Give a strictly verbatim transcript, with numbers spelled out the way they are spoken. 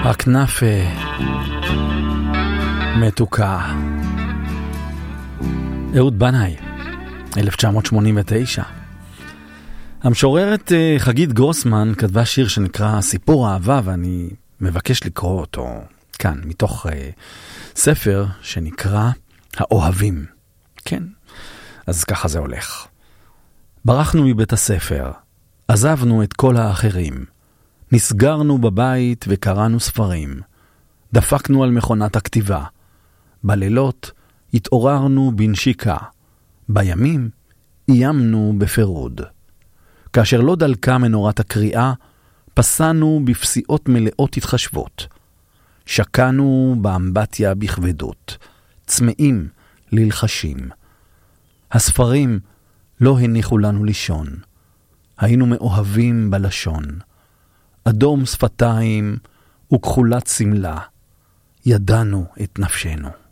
הכנפה מתוקה. אהוד בנאי, אלף תשע מאות שמונים ותשע. המשוררת חגית גרוסמן כתבה שיר שנקרא סיפור אהבה, ואני מבקש לקרוא אותו כאן, מתוך ספר שנקרא האוהבים. כן, אז ככה זה הולך. ברחנו מבית הספר, עזבנו את כל האחרים, נסגרנו בבית וקראנו ספרים, דפקנו על מכונת הכתיבה, בלילות התעוררנו בנשיקה, בימים איימנו בפירוד. כאשר לא דלקה מנורת הקריאה, פסענו בפסיעות מלאות התחשבות. שקענו באמבטיה בכבדות, צמאים ללחשים. הספרים לא הניחו לנו לישון. היינו מאוהבים בלשון. אדום שפתיים וכחולת סמלה. ידענו את נפשנו.